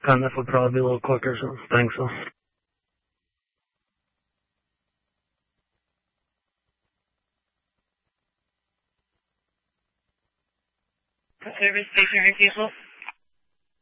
Penrith would probably be a little quicker, so thanks. So. Service station refusal.